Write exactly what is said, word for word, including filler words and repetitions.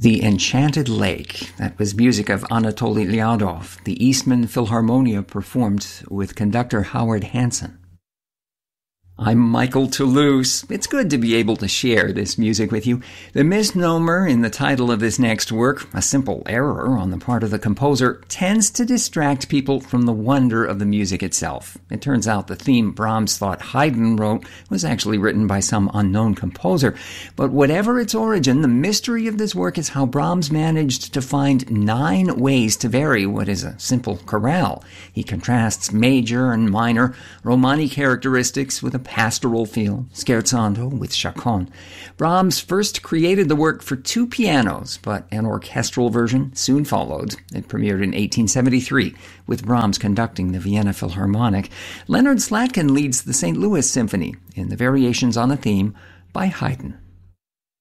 The Enchanted Lake. That was music of Anatoly Lyadov. The Eastman Philharmonia performed with conductor Howard Hanson. I'm Michael Toulouse. It's good to be able to share this music with you. The misnomer in the title of this next work, a simple error on the part of the composer, tends to distract people from the wonder of the music itself. It turns out the theme Brahms thought Haydn wrote was actually written by some unknown composer. But whatever its origin, the mystery of this work is how Brahms managed to find nine ways to vary what is a simple chorale. He contrasts major and minor, Romani characteristics with a pastoral feel, scherzando with chaconne. Brahms first created the work for two pianos, but an orchestral version soon followed. It premiered in eighteen seventy-three, with Brahms conducting the Vienna Philharmonic. Leonard Slatkin leads the Saint Louis Symphony in the variations on a theme by Haydn.